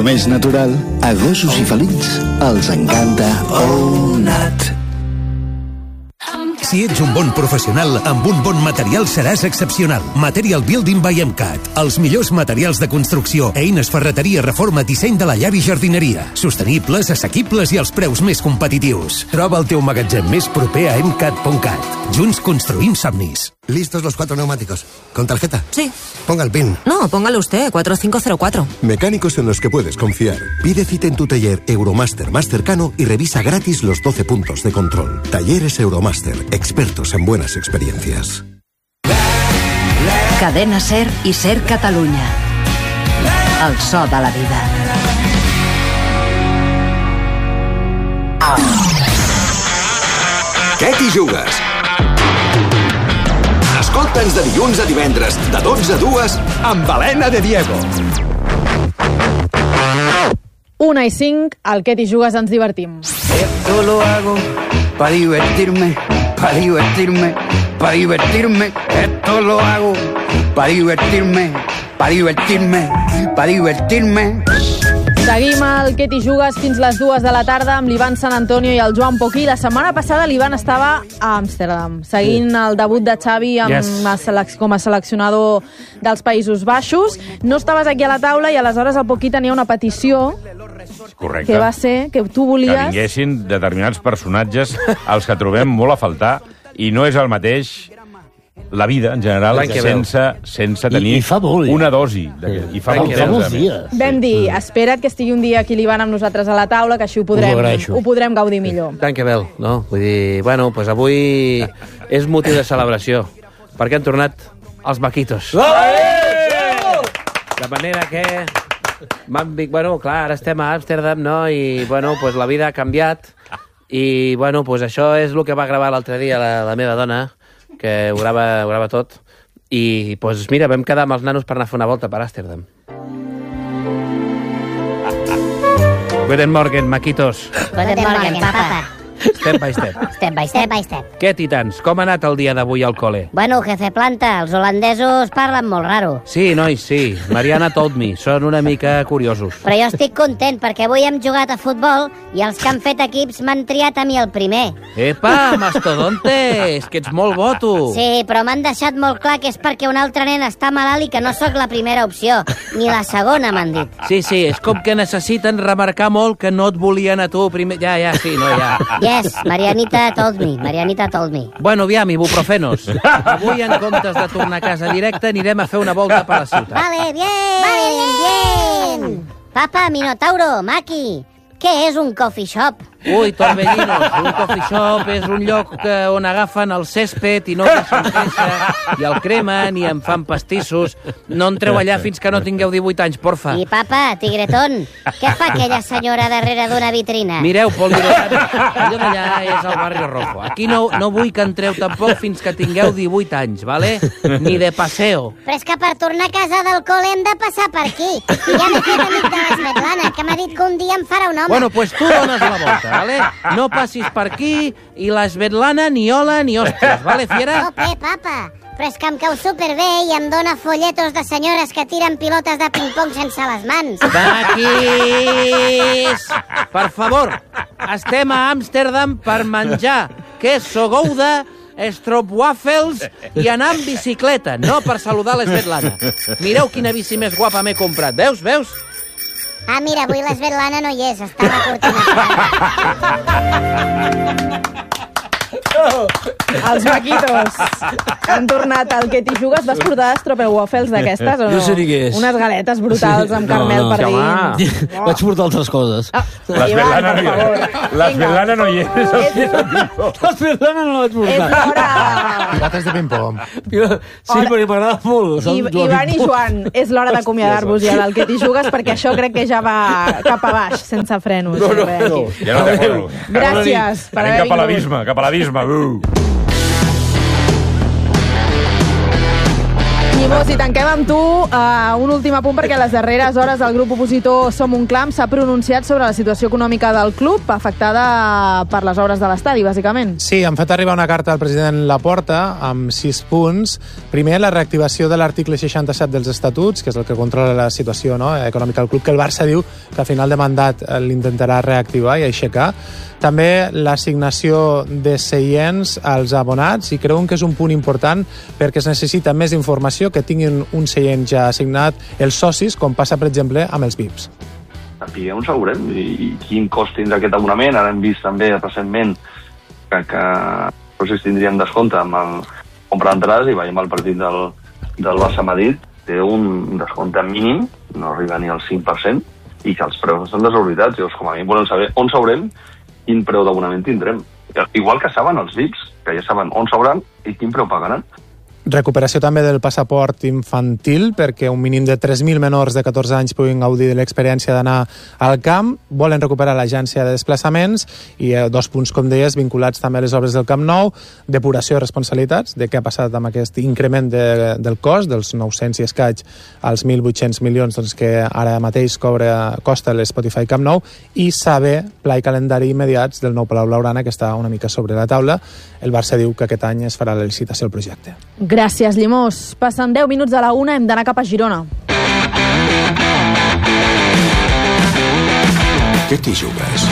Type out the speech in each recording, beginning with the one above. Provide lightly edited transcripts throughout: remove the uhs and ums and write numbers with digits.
Com és natural, a gossos i felins els encanta ONAT. Si ets un bon professional, amb un bon material seràs excepcional. Material Building by MCAT. Els millors materials de construcció, eines, ferreteria, reforma, disseny de la llar i jardineria. Sostenibles, assequibles i als preus més competitius. Troba el teu magatzem més proper a MCAT.cat. Junts construïm somnis. ¿Listos los 4 neumáticos? ¿Con tarjeta? Sí. Ponga el PIN. No, póngalo usted, 4504. Mecánicos en los que puedes confiar. Pide cita en tu taller Euromaster más cercano y revisa gratis los 12 puntos de control. Talleres Euromaster, expertos en buenas experiencias. Cadena SER i SER Catalunya. El so de la vida. Què t'hi jugues? Escolta'ns de dilluns a divendres, de 12 a 2, amb Helena de Diego. 1:05, al Què t'hi jugues ens divertim. Esto lo hago para divertirme, para divertirme, para divertirme. Esto lo hago para divertirme, para divertirme, para divertirme. Seguim al Què t'hi jugues fins les 2 de la tarda amb l'Ivan Sant Antonio i el Joan Poquí. La setmana passada l'Ivan estava a Amsterdam, seguint el debut de Xavi com a seleccionador dels Països Baixos. No estaves aquí a la taula i aleshores el Poquí tenia una petició. Correcte. Que va ser que tu volies... Que vinguessin determinats personatges als que trobem molt a faltar, i no és el mateix la vida, en general, sense tenir una dosi. I fa molts dies. Vam dir, espera't que estigui un dia aquí l'Ivan amb nosaltres a la taula, que així ho podrem gaudir millor. Tant que vel, no? Vull dir, bueno, doncs avui és motiu de celebració, perquè han tornat els Maquitos. De manera que... Bueno, clar, ara estem a Amsterdam, no? I, bueno, doncs la vida ha canviat. I, bueno, doncs això és el que va gravar l'altre dia la meva dona, que ho grava tot. I, doncs, mira, vam quedar amb els nanos per anar a fer una volta per Amsterdam. Guten Morgen, Maquitos. Guten Morgen, papa. Step by step. Step by step. Step by step. Què, titans? Com ha anat el dia d'avui al col·le? Bueno, jefe planta, els holandesos parlen molt raro. Sí, nois, sí. Mariana told me. Són una mica curiosos. Però jo estic content perquè avui hem jugat a futbol i els que han fet equips m'han triat a mi el primer. Epa, mastodonte! És que ets molt bo, tu. Sí, però m'han deixat molt clar que és perquè un altre nen està malalt i que no sóc la primera opció. Ni la segona, m'han dit. Sí, és com que necessiten remarcar molt que no et volien a tu primer... Ja, sí, no, ja. Yes, Marianita told me. Bueno, aviam, ibuprofenos. Avui, en comptes de tornar a casa directe, anirem a fer una volta per la ciutat. Vale, bien. Papa, Minotauro, Maki, què és un coffee shop? Ui, Torbellinos, un coffee shop és un lloc on agafen el césped i no deixen créixer, i el cremen i en fan pastissos. No entreu allà fins que no tingueu 18 anys, porfa. I papa, tigretón, què fa aquella senyora darrere d'una vitrina? Mireu, Polirotano, allò d'allà és el barri rojo. Aquí no vull que entreu tampoc fins que tingueu 18 anys, vale? Ni de paseo. Però és que per tornar a casa del col·le hem de passar per aquí. I ja m'he fet amic de l'Svetlana, que m'ha dit que un dia em farà un home. Bueno, pues tu dones la volta. ¿Vale? No passis per aquí i la Svetlana ni hola ni hòsties, ¿vale, fiera? Ope, papa, però és que em cau superbé i em dona folletos de senyores que tiren pilotes de ping-pong sense les mans. Maquis! Per favor, estem a Amsterdam per menjar queso gouda, stroopwafels i anar amb bicicleta, no per saludar la Svetlana. Mireu quina bici més guapa m'he comprat, veus? Ah, mira, avui la Svetlana no hi és, està a la cortina. Els Maquitos han tornat al Què t'hi jugues. Vas portar stroopwafels d'aquestes o no? No sé ni què és. Unes galetes brutals amb caramel per dins. Vaig portar altres coses. La Svetlana no hi és. La Svetlana no la vaig portar. És l'hora... Plates de ping-pong. Sí, perquè m'agrada molt. Ivan i Joan, és l'hora d'acomiadar-vos ja del Què t'hi jugues, perquè això crec que ja va cap a baix, sense frenos. No. Ja no té frenos. Gràcies per haver vingut. Cap a l'abisme. Llimós, i tanquem amb tu. Un últim apunt, perquè a les darreres hores el grup opositor Som un Clam s'ha pronunciat sobre la situació econòmica del club, afectada per les obres de l'estadi, bàsicament. Sí, han fet arribar una carta al president Laporta amb 6 punts. Primer, la reactivació de l'article 67 dels estatuts, que és el que controla la situació econòmica del club, que el Barça diu que a final de mandat l'intentarà reactivar i aixecar. També l'assignació de seients als abonats, i creuen que és un punt important perquè es necessita més informació, que tinguin un seient ja assignat els socis, com passa, per exemple, amb els VIPs. On sabrem i quin cost tindrà aquest abonament. Ara hem vist també recentment que els socis tindrien descompte amb el compra d'entrades, i veiem el partit del Barça-Madrid, té un descompte mínim, no arriba ni al 5%, i que els preus estan desorbitats. Llavors, com a mi volem saber on sabrem quin preu d'abonament tindrem. Igual que saben els VIPs, que ja saben on s'hauran i quin preu pagaran. Recuperació també del passaport infantil, perquè un mínim de 3.000 menors de 14 anys puguin gaudir de l'experiència d'anar al camp. Volen recuperar l'agència de desplaçaments i 2 punts, com deies, vinculats també a les obres del Camp Nou. Depuració de responsabilitats, de què ha passat amb aquest increment del cost, dels 900 i escaig als 1.800 milions que ara mateix costa l'Spotify Camp Nou, i saber pla i calendari immediats del nou Palau Blaugrana, que està una mica sobre la taula. El Barça diu que aquest any es farà la licitació del projecte. Gràcies, Llimós. Passen 10 minuts de la 1, hem d'anar cap a Girona. Què t'hi jugues?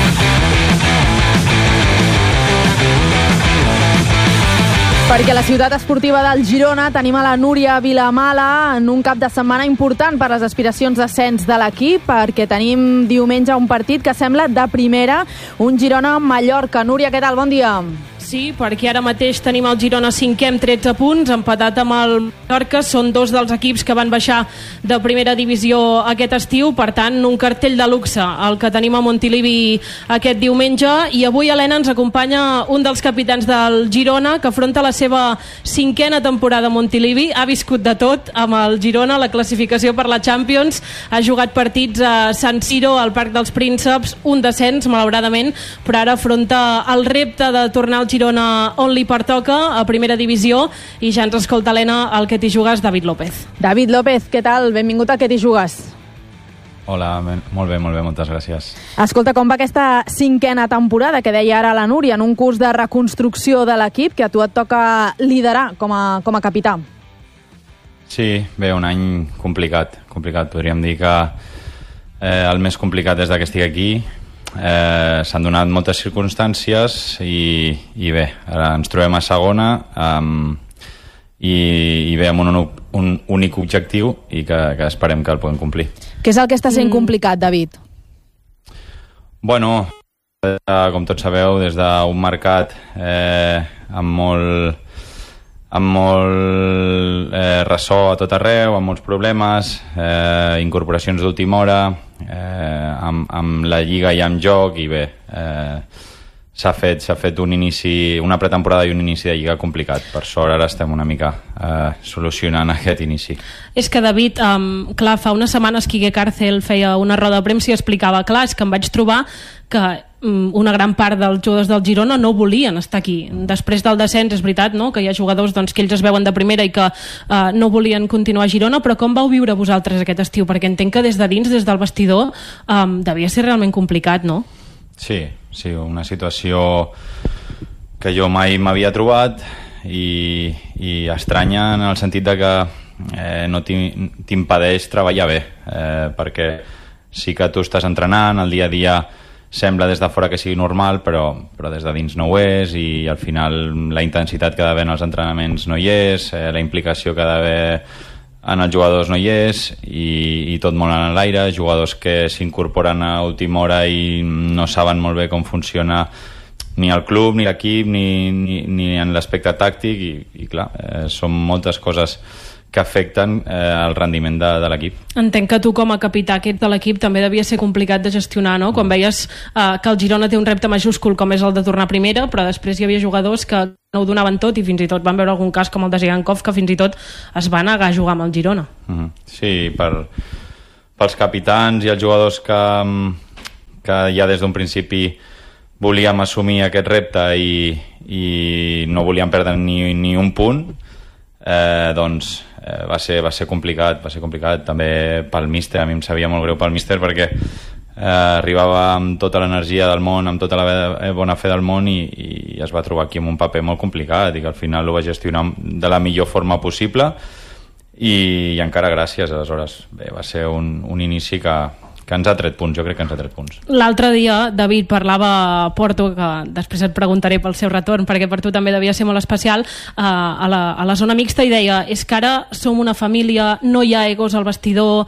Perquè a la ciutat esportiva del Girona tenim a la Núria Vilamala en un cap de setmana important per les aspiracions d'ascens de l'equip, perquè tenim diumenge un partit que sembla de primera, un Girona-Mallorca. Núria, què tal? Bon dia. Sí, perquè ara mateix tenim el Girona 5è amb 13 punts, empatat amb el Mallorca. Són 2 dels equips que van baixar de primera divisió aquest estiu, per tant, un cartell de luxe, el que tenim a Montilivi aquest diumenge. I avui, Helena, ens acompanya un dels capitans del Girona, que afronta la seva 5a temporada a Montilivi. Ha viscut de tot amb el Girona, la classificació per la Champions, ha jugat partits a San Siro, al Parc dels Prínceps, un descens, malauradament, però ara afronta el repte de tornar al Girona on li pertoca, a primera divisió, i ja ens escolta, Helena, el que t'hi jugues, David López. David López, què tal? Benvingut a Què t'hi jugues. Hola, molt bé, moltes gràcies. Escolta, com va aquesta 5a temporada que deia ara la Núria, en un curs de reconstrucció de l'equip que a tu et toca liderar com a capità? Sí, bé, un any complicat. Podríem dir que el més complicat des que estic aquí. S'han donat moltes circumstàncies i bé, ara ens trobem a segona i bé, amb un únic objectiu i que esperem que el puguem complir. Què és el que està sent complicat, David? Bueno, com tots sabeu, des d'un mercat amb molt ressò a tot arreu, amb molts problemes, incorporacions d'última hora, amb la Lliga ja en joc, i bé, s'ha fet una pretemporada i un inici de Lliga complicat. Per sort ara estem una mica solucionant aquest inici. És que, David, clar, fa unes setmanes Quique Cárcel feia una roda de premsa i explicava, clar, és que em vaig trobar que una gran part dels jugadors del Girona no volien estar aquí. Després del descens, és veritat, no?, que hi ha jugadors que ells es veuen de primera i que no volien continuar a Girona, però com vau viure vosaltres aquest estiu? Perquè entenc que des de dins, des del vestidor, devia ser realment complicat, no? Sí, una situació que jo mai m'havia trobat i estranya en el sentit de que no t'impedeix treballar bé, perquè sí que tu estàs entrenant, el dia a dia sembla des de fora que sigui normal, però des de dins no ho és, i al final la intensitat que ha d'haver en els entrenaments no hi és, la implicació que ha d'haver en els jugadors no hi és, i tot molt en l'aire, jugadors que s'incorporen a última hora i no saben molt bé com funciona ni el club, ni l'equip, ni en l'aspecte tàctic, i clar, són moltes coses que afecten el rendiment de l'equip. Entenc que tu, com a capità aquest de l'equip, també devia ser complicat de gestionar, no? Quan veies que el Girona té un repte majúscul com és el de tornar a primera, però després hi havia jugadors que no ho donaven tot i fins i tot van veure algun cas com el de Zigankov, que fins i tot es va negar a jugar amb el Girona. Sí, pels capitans i els jugadors que ja des d'un principi volíem assumir aquest repte i no volíem perdre ni un punt, doncs va ser complicat, també pel míster. A mi em sabia molt greu pel míster perquè arribava amb tota l'energia del món, amb tota la bona fe del món i es va trobar aquí amb un paper molt complicat i que al final ho va gestionar de la millor forma possible i encara gràcies. Aleshores, bé, va ser un inici que ens ha tret punts, jo crec que ens ha tret punts. L'altre dia, David, parlava a Porto, que després et preguntaré pel seu retorn, perquè per tu també devia ser molt especial, a la zona mixta, i deia, és que ara som una família, no hi ha egos al vestidor,